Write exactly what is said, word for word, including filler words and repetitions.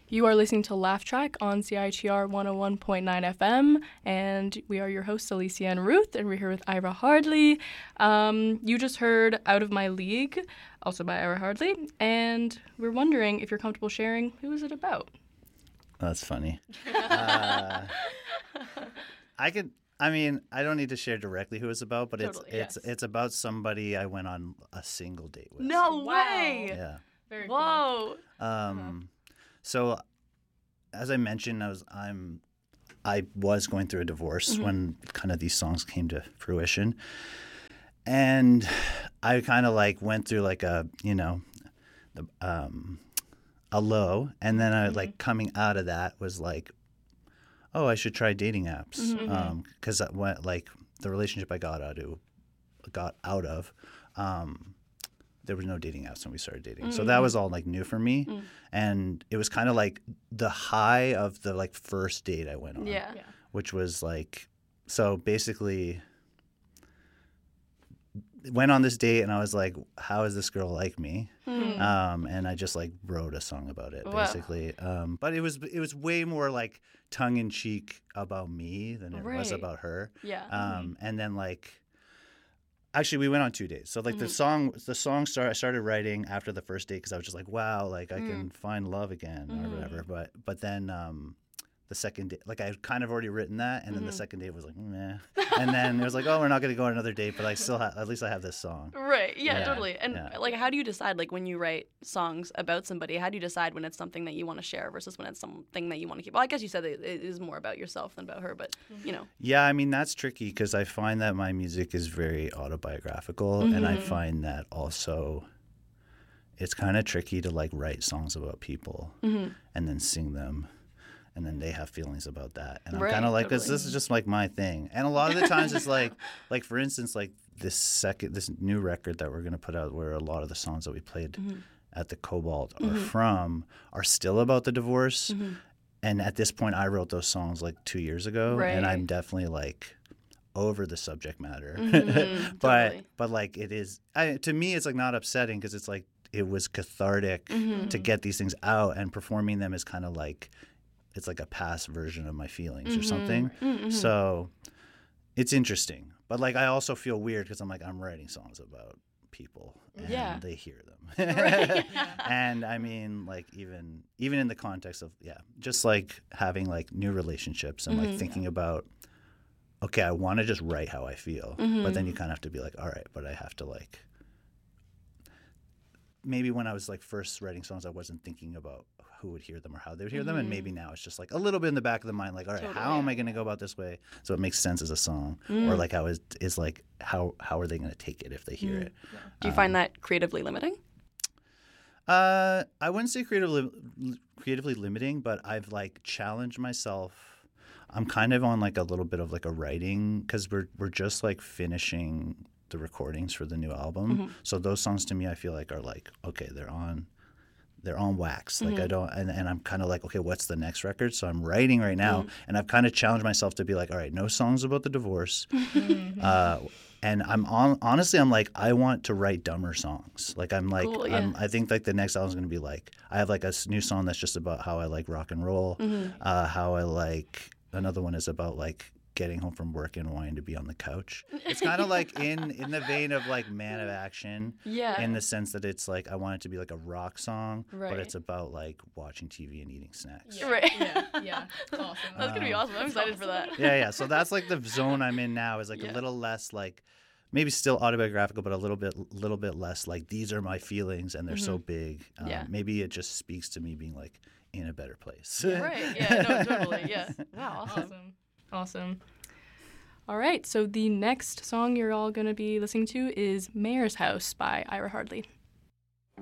You are listening to Laugh Track on C I H E R one oh one point nine F M, and we are your hosts, Alicia and Ruth, and we're here with Ira Hardley. Um, you just heard Out of My League, also by Ira Hardley, and we're wondering if you're comfortable sharing who is it about? That's funny. uh, I could. I mean, I don't need to share directly who it's about, but Totally, it's yes. it's it's about somebody I went on a single date with. No Wow. way! Yeah. Very Whoa! Um. So, as I mentioned, I was I'm I was going through a divorce Mm-hmm. when kind of these songs came to fruition, and I kind of like went through like a you know, the um, a low, and then I Mm-hmm. like coming out of that was like, oh, I should try dating apps, Mm-hmm. um, because that went like the relationship I got out of, got out of, um, there was no dating apps when we started dating, Mm-hmm. so that was all like new for me, Mm. and it was kind of like the high of the like first date I went on, Yeah. Yeah. which was like, so basically went on this date and I was like, how is this girl like me? Hmm. Um, and I just like wrote a song about it, Wow. basically. Um, but it was it was way more like tongue in cheek about me than it was Right. about her. Yeah. Um, and then like, actually, we went on two dates. So like Mm-hmm. the song, the song start, I started writing after the first date because I was just like, wow, like I Mm. can find love again Mm-hmm. or whatever. But but then um, the second date, like I had kind of already written that, and then Mm-hmm. the second date was like, meh. And then it was like, oh, we're not going to go on another date, but I still have, at least I have this song. Right. Yeah, Yeah, totally. And yeah. Like, how do you decide, like, when you write songs about somebody, how do you decide when it's something that you want to share versus when it's something that you want to keep? Well, I guess you said it, it is more about yourself than about her, but, you know. Yeah, I mean, that's tricky because I find that my music is very autobiographical, and I Mm-hmm. find that also it's kind of tricky to like write songs about people Mm-hmm. and then sing them. And then they have feelings about that, and I'm Right, kind of like, this, totally. this is just like my thing. And a lot of the times, it's like, like for instance, like this second, this new record that we're gonna put out, where a lot of the songs that we played Mm-hmm. at the Cobalt are from, are still about the divorce. Mm-hmm. And at this point, I wrote those songs like two years ago, Right. and I'm definitely like over the subject matter. Mm-hmm. but Totally. but like it is, I, to me, it's like not upsetting because it's like it was cathartic Mm-hmm. to get these things out, and performing them is kind of like, it's like a past version of my feelings or something. Mm-hmm. So it's interesting. But like I also feel weird because I'm like, I'm writing songs about people and Yeah. they hear them. And I mean, like even even in the context of, yeah, just like having like new relationships and Mm-hmm. like thinking about, okay, I want to just write how I feel. Mm-hmm. But then you kind of have to be like, all right, but I have to like, maybe when I was like first writing songs, I wasn't thinking about who would hear them or how they would hear them, and maybe now it's just like a little bit in the back of the mind, like, all right, Totally, how am yeah, I going to go about this way so it makes sense as a song, or like how is is like how how are they going to take it if they hear it? Do you find that creatively limiting? Uh, I wouldn't say creatively creatively limiting, but I've like challenged myself. I'm kind of on like a little bit of like a writing, because we're we're just like finishing the recordings for the new album. So those songs to me, I feel like are like, okay, they're on they're on wax. Like I don't, and, and I'm kind of like, okay, what's the next record? So I'm writing right now, and I've kind of challenged myself to be like, all right, no songs about the divorce. uh, and I'm on, honestly, I'm like, I want to write dumber songs. Like I'm like, Cool, I'm, yeah. I think like the next album's going to be like, I have like a s- new song that's just about how I like rock and roll, uh, how I like, another one is about like getting home from work and wanting to be on the couch. It's kind of like in in the vein of like Man of Action, Yeah. in the sense that it's like I want it to be like a rock song, Right. but it's about like watching T V and eating snacks. Right. Yeah, yeah, it's awesome. That's going to be awesome. I'm excited for that. Yeah, yeah. So that's like the zone I'm in now, is like Yeah. a little less like, maybe still autobiographical, but a little bit little bit less like these are my feelings and they're so big. Um, Yeah. Maybe it just speaks to me being like in a better place. Right. Yeah, no, totally. Yeah. Wow, awesome. Awesome. Awesome. All right, so the next song you're all going to be listening to is Mayor's House by Ira Hardley.